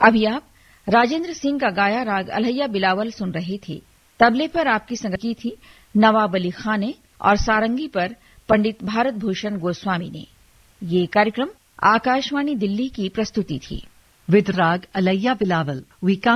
अभी आप राजेंद्र सिंह का गाया राग अलैया बिलावल सुन रहे थे। तबले पर आपकी संगत की थी नवाब अली खां ने और सारंगी पर पंडित भारत भूषण गोस्वामी ने। ये कार्यक्रम आकाशवाणी दिल्ली की प्रस्तुति थी। विद राग अलैया बिलावल वी